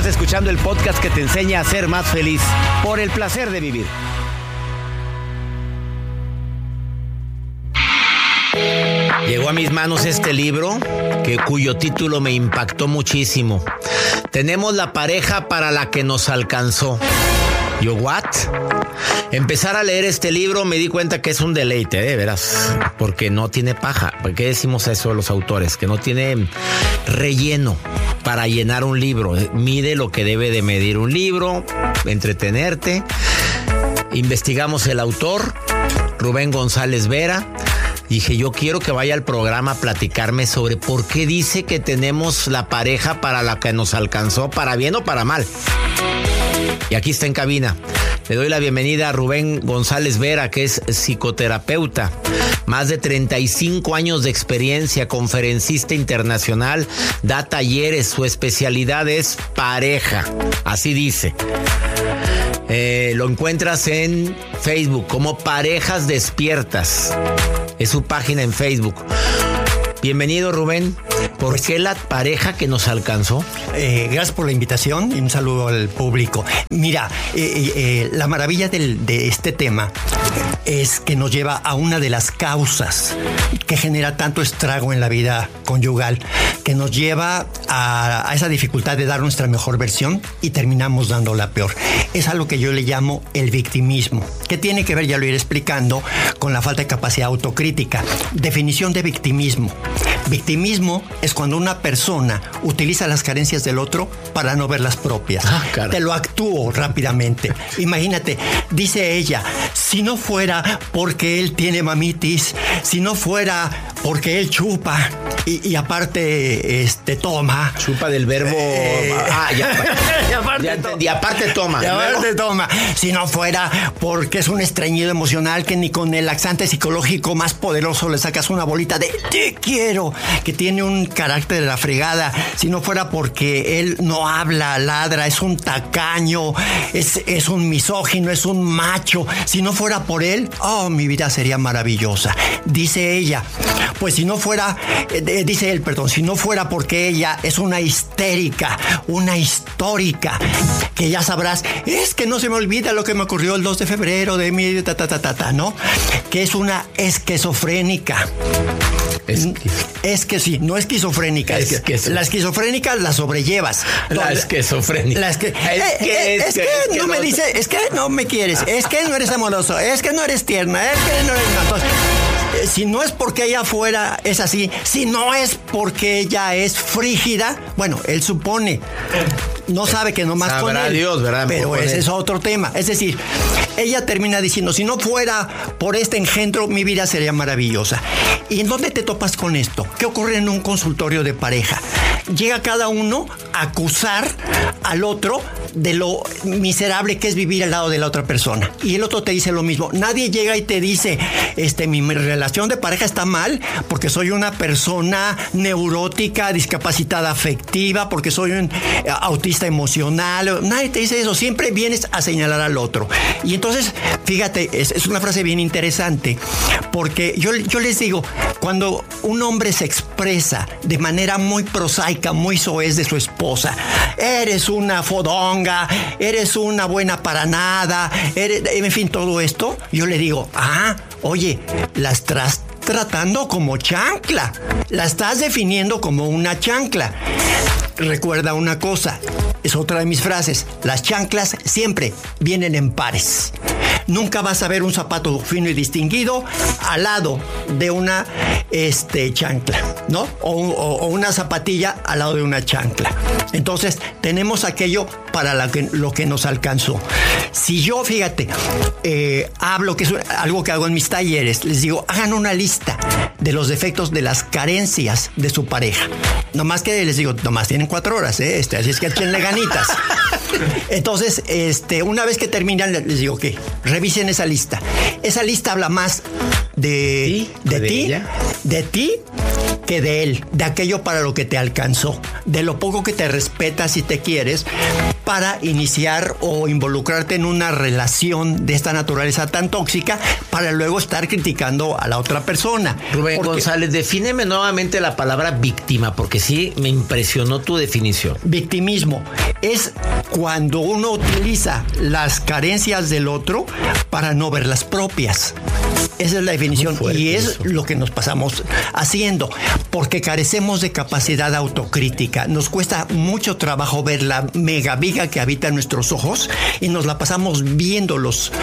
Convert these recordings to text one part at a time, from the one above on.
Estás escuchando el podcast que te enseña a ser más feliz por el placer de vivir. Llegó a mis manos este libro cuyo título me impactó muchísimo. Tenemos la pareja para la que nos alcanzó. ¿Yo what? Empezar a leer este libro me di cuenta que es un deleite, de veras, porque no tiene paja. ¿Por qué decimos eso los autores? Que no tiene relleno para llenar un libro. Mide lo que debe de medir un libro, entretenerte. Investigamos el autor, Rubén González Vera. Dije, yo quiero que vaya al programa a platicarme sobre por qué dice que tenemos la pareja para la que nos alcanzó, para bien o para mal. Y aquí está en cabina. Le doy la bienvenida a Rubén González Vera, que es psicoterapeuta, más de 35 años de experiencia, conferencista internacional, da talleres, su especialidad es pareja, así dice. Lo encuentras en Facebook como Parejas Despiertas, es su página en Facebook. Bienvenido, Rubén. ¿Por qué la pareja que nos alcanzó? Gracias por la invitación y un saludo al público. Mira, la maravilla de este tema es que nos lleva a una de las causas que genera tanto estrago en la vida conyugal, que nos lleva a esa dificultad de dar nuestra mejor versión y terminamos dando la peor. Es algo que yo le llamo el victimismo, que tiene que ver, ya lo iré explicando, con la falta de capacidad autocrítica. Definición de victimismo. Victimismo es cuando una persona utiliza las carencias del otro para no ver las propias. Te lo actúo rápidamente. Imagínate, dice ella, si no fuera porque él tiene mamitis, si no fuera porque él chupa y aparte toma. Chupa del verbo. Y aparte toma. Y aparte toma. Si no fuera porque es un estreñido emocional que ni con el laxante psicológico más poderoso le sacas una bolita de te quiero, que tiene un carácter de la fregada. Si no fuera porque él no habla, ladra, es un tacaño, es un misógino, es un macho. Si no fuera por él, mi vida sería maravillosa. Dice ella. Pues si no fuera, dice él, perdón, si no fuera porque ella es una histérica, una histórica, que ya sabrás, es que no se me olvida lo que me ocurrió el 2 de febrero de mi ¿no? Que es una esquizofrénica. Es que sí, no esquizofrénica. La esquizofrénica la sobrellevas. La esquizofrénica. Es que no me dice, es que no me quieres, es que no eres amoroso, es que no eres tierna, es que no eres... Entonces, si no es porque ella fuera es así, si no es porque ella es frígida, bueno, él supone, no sabe que nomás con él, Dios, ¿verdad? Pero ese es otro tema. Es decir, ella termina diciendo, si no fuera por este engendro, mi vida sería maravillosa. ¿Y en dónde te topas con esto? ¿Qué ocurre en un consultorio de pareja? Llega cada uno a acusar al otro de lo miserable que es vivir al lado de la otra persona. Y el otro te dice lo mismo. Nadie llega y te dice, mi relación de pareja está mal porque soy una persona neurótica, discapacitada afectiva, porque soy un autista emocional. Nadie te dice eso. Siempre vienes a señalar al otro. Y entonces, fíjate, es una frase bien interesante, porque yo les digo, cuando un hombre se expresa de manera muy prosaica, muy soez de su esposa, eres una fodonga, eres una buena para nada, en fin, todo esto, yo le digo, oye, la estás tratando como chancla, la estás definiendo como una chancla. Recuerda una cosa, es otra de mis frases, las chanclas siempre vienen en pares. Nunca vas a ver un zapato fino y distinguido al lado de una chancla, ¿no? O una zapatilla al lado de una chancla. Entonces, tenemos aquello para lo que nos alcanzó. Si yo, fíjate, hablo, que es algo que hago en mis talleres, les digo, hagan una lista de los defectos, de las carencias de su pareja. Nomás que les digo, nomás tienen 4 horas, así es que échenle ganitas. Entonces, una vez que terminan, les digo que revisen esa lista. Esa lista habla más de ti que de él, de aquello para lo que te alcanzó, de lo poco que te respetas y te quieres, para iniciar o involucrarte en una relación de esta naturaleza tan tóxica para luego estar criticando a la otra persona. Rubén González, defíneme nuevamente la palabra víctima, porque sí me impresionó tu definición. Victimismo es cuando uno utiliza las carencias del otro para no ver las propias. Esa es la definición y es eso. Lo que nos pasamos haciendo, porque carecemos de capacidad autocrítica. Nos cuesta mucho trabajo ver la megaviga que habita en nuestros ojos y nos la pasamos viendo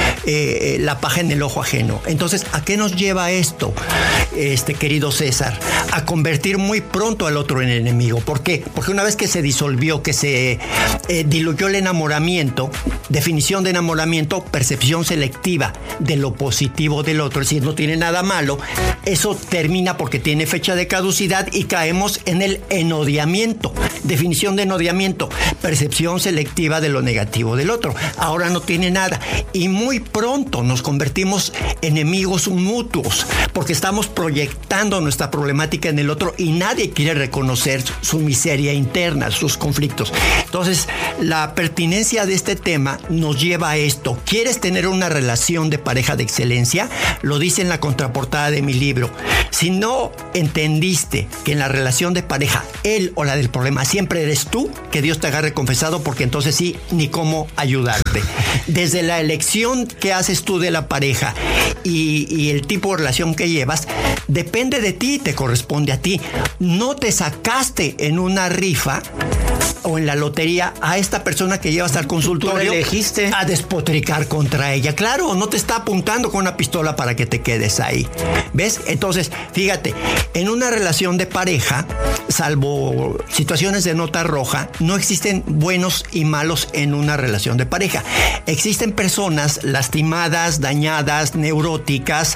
la paja en el ojo ajeno. Entonces, ¿a qué nos lleva esto, querido César? A convertir muy pronto al otro en enemigo. ¿Por qué? Porque una vez que se disolvió, que se diluyó el enamoramiento, definición de enamoramiento, percepción selectiva de lo positivo del otro, es decir, no tiene nada malo, eso termina porque tiene fecha de caducidad y caemos en el enodiamiento. Definición de enodiamiento, percepción selectiva de lo negativo del otro. Ahora no tiene nada y muy pronto nos convertimos en enemigos mutuos porque estamos proyectando nuestra problemática en el otro y nadie quiere reconocer su miseria interna, sus conflictos. Entonces, la pertinencia de este tema nos lleva a esto. ¿Quieres tener una relación de pareja de excelencia? Lo dice en la contraportada de mi libro. Si no entendiste que en la relación de pareja, él o la del problema siempre eres tú, que Dios te agarre confesado, porque entonces sí, ni cómo ayudarte. Desde la elección que haces tú de la pareja y el tipo de relación que llevas, depende de ti, te corresponde a ti. No te sacaste en una rifa o en la lotería a esta persona que llevas al consultorio a despotricar contra ella. Claro, no te está apuntando con una pistola para que te quedes ahí. ¿Ves? Entonces, fíjate, en una relación de pareja, salvo situaciones de nota roja, no existen buenos y malos en una relación de pareja. Existen personas lastimadas, dañadas, neuróticas,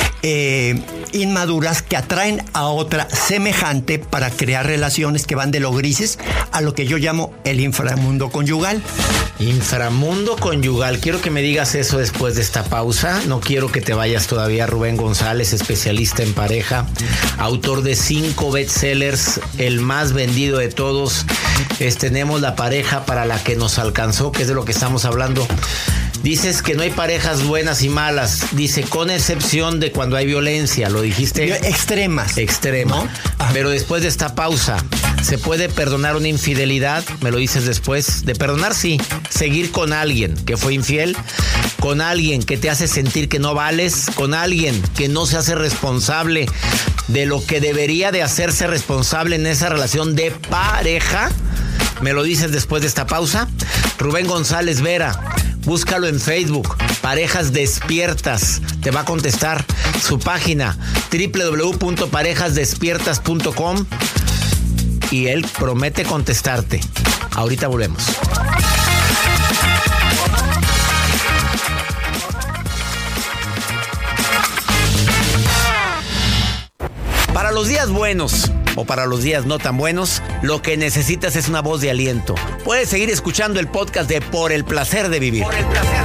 inmaduras, que atraen a otra semejante para crear relaciones que van de lo grises a lo que yo llamo el inframundo conyugal. Inframundo conyugal. Quiero que me digas eso después de esta pausa. No quiero que te vayas todavía. Rubén González, especialista en pareja, autor de 5 bestsellers, el más vendido de todos. Tenemos la pareja para la que nos alcanzó, que es de lo que estamos hablando. Dices que no hay parejas buenas y malas. Dice, con excepción de cuando hay violencia. ¿Lo dijiste? Extremas. Extrema. ¿No? Pero después de esta pausa, ¿se puede perdonar una infidelidad? Me lo dices después. De perdonar, sí. Seguir con alguien que fue infiel, con alguien que te hace sentir que no vales, con alguien que no se hace responsable de lo que debería de hacerse responsable en esa relación de pareja. Me lo dices después de esta pausa. Rubén González Vera. Búscalo en Facebook, Parejas Despiertas. Te va a contestar su página, www.parejasdespiertas.com, y él promete contestarte. Ahorita volvemos. Para los días buenos o para los días no tan buenos, lo que necesitas es una voz de aliento. Puedes seguir escuchando el podcast de Por el Placer de Vivir. Por el Placer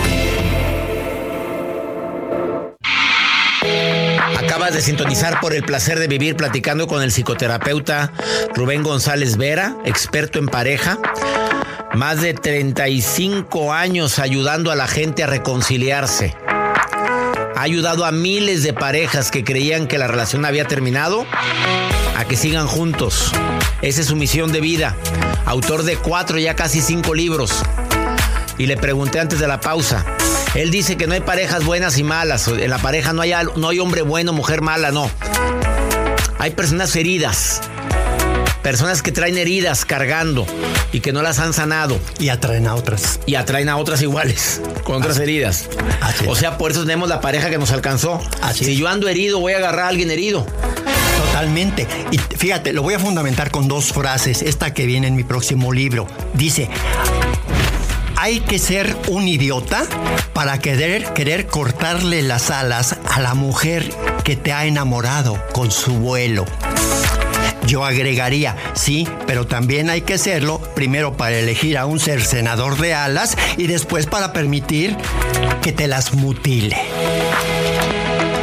de Vivir. Acabas de sintonizar Por el Placer de Vivir, platicando con el psicoterapeuta Rubén González Vera, experto en pareja. Más de 35 años ayudando a la gente a reconciliarse. Ha ayudado a miles de parejas que creían que la relación había terminado a que sigan juntos. Esa es su misión de vida. Autor de 4, ya casi 5 libros. Y le pregunté antes de la pausa. Él dice que no hay parejas buenas y malas. En la pareja no hay hombre bueno, mujer mala, no. Hay personas heridas. Personas que traen heridas cargando y que no las han sanado. Y atraen a otras. Y atraen a otras iguales, con otras heridas. O sea, por eso tenemos la pareja que nos alcanzó. Si yo ando herido, voy a agarrar a alguien herido. Totalmente. Y fíjate, lo voy a fundamentar con 2 frases. Esta que viene en mi próximo libro. Dice: hay que ser un idiota para querer cortarle las alas a la mujer que te ha enamorado con su vuelo. Yo agregaría, sí, pero también hay que serlo primero para elegir a un cercenador de alas y después para permitir que te las mutile.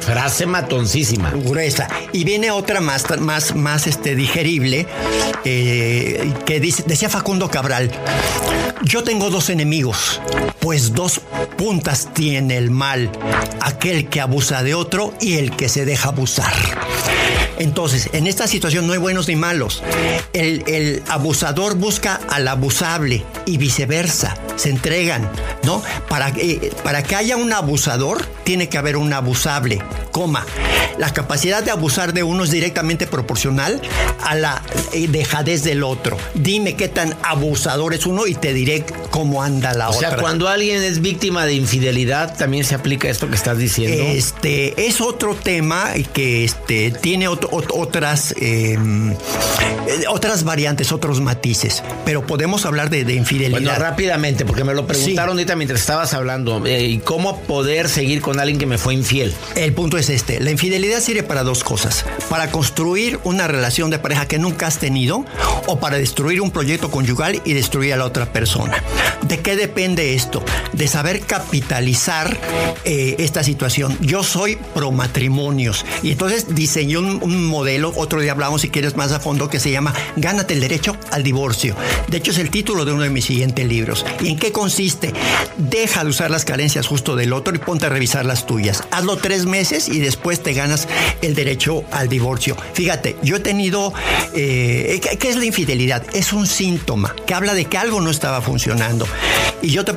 Frase matoncísima. Gruesa. Y viene otra más digerible, que decía Facundo Cabral: yo tengo dos enemigos, pues dos puntas tiene el mal, aquel que abusa de otro y el que se deja abusar. Entonces, en esta situación no hay buenos ni malos. El abusador busca al abusable y viceversa. Se entregan, ¿no? Para que haya un abusador, tiene que haber un abusable, la capacidad de abusar de uno es directamente proporcional a la dejadez del otro. Dime qué tan abusador es uno y te diré cómo anda la otra. O sea, cuando alguien es víctima de infidelidad, también se aplica esto que estás diciendo. Es otro tema que tiene otras variantes, otros matices, pero podemos hablar de infidelidad. Bueno, rápidamente, porque me lo preguntaron ahorita mientras estabas hablando. ¿Cómo poder seguir con alguien que me fue infiel? El punto es la infidelidad sirve para dos cosas: para construir una relación de pareja que nunca has tenido, o para destruir un proyecto conyugal y destruir a la otra persona. ¿De qué depende esto? De saber capitalizar esta situación. Yo soy pro matrimonios y entonces diseñé un modelo, otro día hablamos si quieres más a fondo, que se llama Gánate el derecho al divorcio. De hecho es el título de uno de mis siguientes libros. ¿Y en qué consiste? Deja de usar las carencias justo del otro y ponte a revisar las tuyas. Hazlo 3 meses y después te ganas el derecho al divorcio. Fíjate, yo he tenido... ¿qué es la infidelidad? Es un síntoma que habla de que algo no estaba funcionando. Y yo te